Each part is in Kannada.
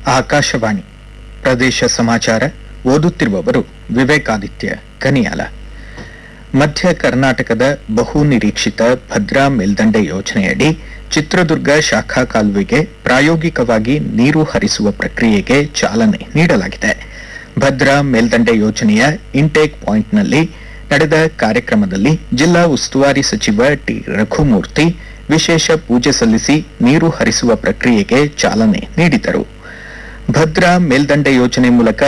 ಆಕಾಶವಾಣಿ ಪ್ರದೇಶ ಸಮಾಚಾರ ಓದುತ್ತಿರುವವರು ವಿವೇಕಾದಿತ್ಯ ಕನಿಯಾಲ. ಮಧ್ಯ ಕರ್ನಾಟಕದ ಬಹು ನಿರೀಕ್ಷಿತ ಭದ್ರಾ ಮೇಲ್ದಂಡೆ ಯೋಜನೆಯಡಿ ಚಿತ್ರದುರ್ಗ ಶಾಖಾ ಕಾಲುವೆಗೆ ಪ್ರಾಯೋಗಿಕವಾಗಿ ನೀರು ಹರಿಸುವ ಪ್ರಕ್ರಿಯೆಗೆ ಚಾಲನೆ ನೀಡಲಾಗಿದೆ. ಭದ್ರಾ ಮೇಲ್ದಂಡೆ ಯೋಜನೆಯ ಇಂಟೇಕ್ ಪಾಯಿಂಟ್ನಲ್ಲಿ ನಡೆದ ಕಾರ್ಯಕ್ರಮದಲ್ಲಿ ಜಿಲ್ಲಾ ಉಸ್ತುವಾರಿ ಸಚಿವ ಟಿ ರಘುಮೂರ್ತಿ ವಿಶೇಷ ಪೂಜೆ ಸಲ್ಲಿಸಿ ನೀರು ಹರಿಸುವ ಪ್ರಕ್ರಿಯೆಗೆ ಚಾಲನೆ ನೀಡಿದರು. ಭದ್ರಾ ಮೇಲ್ದಂಡೆ ಯೋಜನೆ ಮೂಲಕ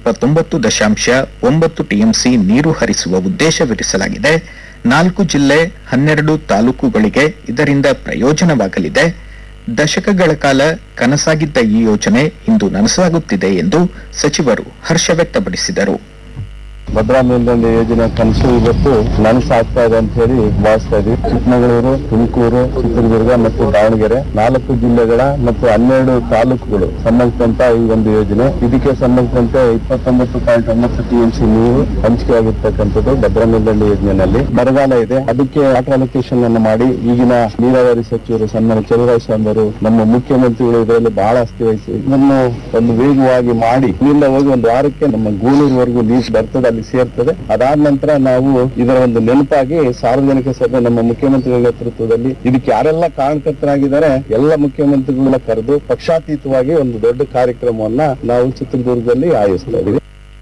29.9 ಟಿಎಂಸಿ ನೀರು ಹರಿಸುವ ಉದ್ದೇಶವಿರಿಸಲಾಗಿದೆ. 4 ಜಿಲ್ಲೆ 12 ತಾಲೂಕುಗಳಿಗೆ ಇದರಿಂದ ಪ್ರಯೋಜನವಾಗಲಿದೆ. ದಶಕಗಳ ಕಾಲ ಕನಸಾಗಿದ್ದ ಈ ಯೋಜನೆ ಇಂದು ನನಸಾಗುತ್ತಿದೆ ಎಂದು ಸಚಿವರು ಹರ್ಷ ವ್ಯಕ್ತಪಡಿಸಿದರು. ಭದ್ರಾ ಮೇಲ್ದಂಡೆ ಯೋಜನೆ ಕನಸು ಇವತ್ತು ನನಸಾಗ್ತಾ ಇದೆ ಅಂತ ಹೇಳಿ ಭಾವಿಸ್ತಾ ಇದ್ವಿ. ಚಿಕ್ಕಮಗಳೂರು, ತುಮಕೂರು, ಚಿತ್ರದುರ್ಗ ಮತ್ತು ದಾವಣಗೆರೆ 4 ಜಿಲ್ಲೆಗಳ ಮತ್ತು 12 ತಾಲೂಕುಗಳು ಸಂಬಂಧಿಸಿದಂತ ಈ ಒಂದು ಯೋಜನೆ. ಇದಕ್ಕೆ ಸಂಬಂಧಿಸಿದಂತೆ 29.9 ಟಿಎಂಸಿ ನೀರು ಹಂಚಿಕೆಯಾಗಿರ್ತಕ್ಕಂಥದ್ದು ಭದ್ರಾ ಮೇಲ್ದಂಡೆ ಯೋಜನೆಯಲ್ಲಿ. ಬರಗಾಲ ಇದೆ, ಅದಕ್ಕೆ ವಾಟರ್ ಅಲೋಕೇಶನ್ ಅನ್ನು ಮಾಡಿ ಈಗಿನ ನೀರಾವರಿ ಸಚಿವರು ಸನ್ಮಾನ್ಯ ಚಲುವರಾಯಸ್ವಾಮಿ ಅವರು ನಮ್ಮ ಮುಖ್ಯಮಂತ್ರಿಗಳು ಇದರಲ್ಲಿ ಬಹಳ ಆಸ್ತಿ ವಹಿಸಿ ಇದನ್ನು ಒಂದು ವೇಗವಾಗಿ ಮಾಡಿ ಇಲ್ಲಿಂದ ಹೋಗಿ ಒಂದು ವಾರಕ್ಕೆ ನಮ್ಮ ಗೂಳೂರುವರೆಗೂ ನೀರು ಬರ್ತದೆ, ಅಲ್ಲಿ ಸೇರ್ತದೆ. ಅದಾದ ನಂತರ ನಾವು ಇದರ ಒಂದು ನೆನಪಾಗಿ ಸಾರ್ವಜನಿಕ ಸಭೆ ನಮ್ಮ ಮುಖ್ಯಮಂತ್ರಿಗಳ ನೇತೃತ್ವದಲ್ಲಿ ಇದಕ್ಕೆ ಯಾರೆಲ್ಲ ಕಾರಣಕರ್ತರಾಗಿದ್ದಾರೆ ಎಲ್ಲ ಮುಖ್ಯಮಂತ್ರಿಗಳನ್ನ ಕರೆದು ಪಕ್ಷಾತೀತವಾಗಿ ಒಂದು ದೊಡ್ಡ ಕಾರ್ಯಕ್ರಮವನ್ನ ನಾವು ಚಿತ್ರದುರ್ಗದಲ್ಲಿ ಆಯೋಜಿಸ್ತಾ ಇದ್ದೀವಿ.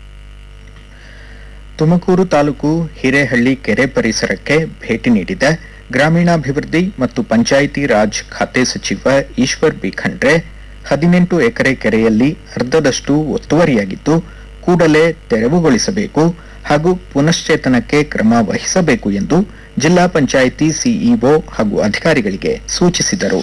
ತುಮಕೂರು ತಾಲೂಕು ಹಿರೇಹಳ್ಳಿ ಕೆರೆ ಪರಿಸರಕ್ಕೆ ಭೇಟಿ ನೀಡಿದ ಗ್ರಾಮೀಣಾಭಿವೃದ್ಧಿ ಮತ್ತು ಪಂಚಾಯಿತಿ ರಾಜ್ ಖಾತೆ ಸಚಿವ ಈಶ್ವರ್ ಬಿ ಖಂಡ್ರೆ 18 ಎಕರೆ ಕೆರೆಯಲ್ಲಿ ಅರ್ಧದಷ್ಟು ಒತ್ತುವರಿಯಾಗಿದ್ದು ಕೂಡಲೇ ತೆರವುಗೊಳಿಸಬೇಕು ಹಾಗೂ ಪುನಶ್ಚೇತನಕ್ಕೆ ಕ್ರಮ ವಹಿಸಬೇಕು ಎಂದು ಜಿಲ್ಲಾ ಪಂಚಾಯಿತಿ ಸಿಇಒ ಹಾಗೂ ಅಧಿಕಾರಿಗಳಿಗೆ ಸೂಚಿಸಿದರು.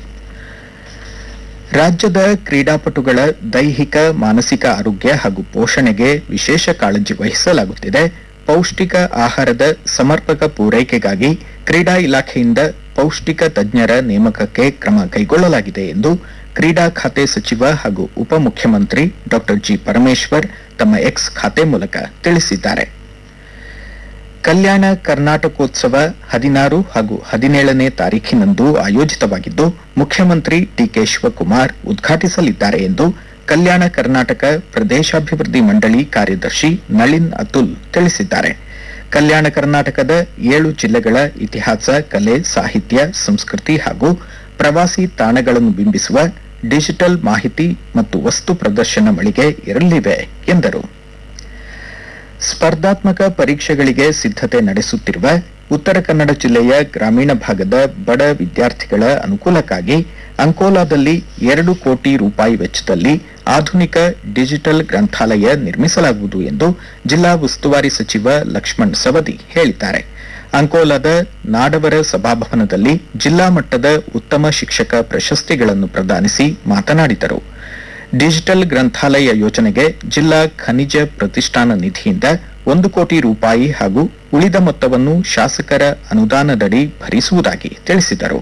ರಾಜ್ಯದ ಕ್ರೀಡಾಪಟುಗಳ ದೈಹಿಕ ಮಾನಸಿಕ ಆರೋಗ್ಯ ಹಾಗೂ ಪೋಷಣೆಗೆ ವಿಶೇಷ ಕಾಳಜಿ ವಹಿಸಲಾಗುತ್ತಿದೆ. ಪೌಷ್ಟಿಕ ಆಹಾರದ ಸಮರ್ಪಕ ಪೂರೈಕೆಗಾಗಿ ಕ್ರೀಡಾ ಇಲಾಖೆಯಿಂದ ಪೌಷ್ಟಿಕ ತಜ್ಞರ ನೇಮಕಕ್ಕೆ ಕ್ರಮ ಕೈಗೊಳ್ಳಲಾಗಿದೆ ಎಂದು ಕ್ರೀಡಾ ಖಾತೆ ಸಚಿವ ಹಾಗೂ ಉಪಮುಖ್ಯಮಂತ್ರಿ ಡಾ ಜಿ ಪರಮೇಶ್ವರ್ ತಮ್ಮ ಎಕ್ಸ್ ಖಾತೆ ಮೂಲಕ ತಿಳಿಸಿದ್ದಾರೆ. ಕಲ್ಯಾಣ ಕರ್ನಾಟಕೋತ್ಸವ 16 ಹಾಗೂ 17ನೇ ತಾರೀಖಿನಂದು ಆಯೋಜಿತವಾಗಿದ್ದು ಮುಖ್ಯಮಂತ್ರಿ ಡಿಕೆ ಶಿವಕುಮಾರ್ ಉದ್ಘಾಟಿಸಲಿದ್ದಾರೆ ಎಂದು ಕಲ್ಯಾಣ ಕರ್ನಾಟಕ ಪ್ರದೇಶಾಭಿವೃದ್ಧಿ ಮಂಡಳಿ ಕಾರ್ಯದರ್ಶಿ ನಳಿನ್ ಅತುಲ್ ತಿಳಿಸಿದ್ದಾರೆ. ಕಲ್ಯಾಣ ಕರ್ನಾಟಕದ 7 ಜಿಲ್ಲೆಗಳ ಇತಿಹಾಸ, ಕಲೆ, ಸಾಹಿತ್ಯ, ಸಂಸ್ಕೃತಿ ಹಾಗೂ ಪ್ರವಾಸಿ ತಾಣಗಳನ್ನು ಬಿಂಬಿಸುವ ಡಿಜಿಟಲ್ ಮಾಹಿತಿ ಮತ್ತು ವಸ್ತು ಪ್ರದರ್ಶನ ಮಳಿಗೆ ಇರಲಿವೆ ಎಂದರು. ಸ್ಪರ್ಧಾತ್ಮಕ ಪರೀಕ್ಷೆಗಳಿಗೆ ಸಿದ್ಧತೆ ನಡೆಸುತ್ತಿರುವ ಉತ್ತರ ಕನ್ನಡ ಜಿಲ್ಲೆಯ ಗ್ರಾಮೀಣ ಭಾಗದ ಬಡ ವಿದ್ಯಾರ್ಥಿಗಳ ಅನುಕೂಲಕ್ಕಾಗಿ ಅಂಕೋಲಾದಲ್ಲಿ 2 ಕೋಟಿ ರೂಪಾಯಿ ವೆಚ್ಚದಲ್ಲಿ ಆಧುನಿಕ ಡಿಜಿಟಲ್ ಗ್ರಂಥಾಲಯ ನಿರ್ಮಿಸಲಾಗುವುದು ಎಂದು ಜಿಲ್ಲಾ ಉಸ್ತುವಾರಿ ಸಚಿವ ಲಕ್ಷ್ಮಣ್ ಸವದಿ ಹೇಳಿದ್ದಾರೆ. ಅಂಕೋಲಾದ ನಾಡವರ ಸಭಾಭವನದಲ್ಲಿ ಜಿಲ್ಲಾ ಮಟ್ಟದ ಉತ್ತಮ ಶಿಕ್ಷಕ ಪ್ರಶಸ್ತಿಗಳನ್ನು ಪ್ರದಾನಿಸಿ ಮಾತನಾಡಿದರು. ಡಿಜಿಟಲ್ ಗ್ರಂಥಾಲಯ ಯೋಜನೆಗೆ ಜಿಲ್ಲಾ ಖನಿಜ ಪ್ರತಿಷ್ಠಾನ ನಿಧಿಯಿಂದ 1 ಕೋಟಿ ರೂಪಾಯಿ ಹಾಗೂ ಉಳಿದ ಮೊತ್ತವನ್ನು ಶಾಸಕರ ಅನುದಾನದಡಿ ಭರಿಸುವುದಾಗಿ ತಿಳಿಸಿದರು.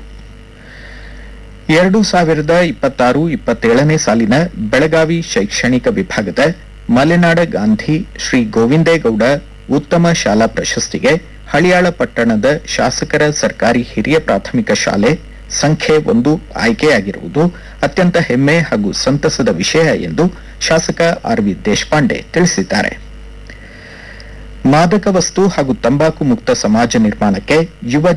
2026-27ನೇ ಸಾಲಿನ ಬೆಳಗಾವಿ ಶೈಕ್ಷಣಿಕ ವಿಭಾಗದ ಮಲೆನಾಡ ಗಾಂಧಿ ಶ್ರೀ ಗೋವಿಂದೇಗೌಡ ಉತ್ತಮ ಶಾಲಾ ಪ್ರಶಸ್ತಿಗೆ ಹಳಿಯಾಳ ಪಟ್ಟಣದ ಶಾಸಕರ ಸರ್ಕಾರಿ ಹಿರಿಯ ಪ್ರಾಥಮಿಕ ಶಾಲೆ ಸಂಖ್ಯೆ 1 ಆಯ್ಕೆಯಾಗಿರುವುದು ಅತ್ಯಂತ ಹೆಮ್ಮೆ ಹಾಗೂ ಸಂತಸದ ವಿಷಯ ಎಂದು ಶಾಸಕ ಆರ್.ವಿ. ದೇಶಪಾಂಡೆ ತಿಳಿಸಿದ್ದಾರೆ. ಮಾದಕ ವಸ್ತು ಹಾಗೂ ತಂಬಾಕು ಮುಕ್ತ ಸಮಾಜ ನಿರ್ಮಾಣಕ್ಕೆ ಯುವ